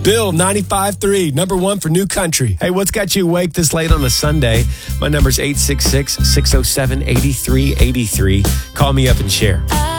Bill 95.3, number one for new country. Hey, what's got you awake this late on a Sunday? My number's 866-607-8383. Call me up and share.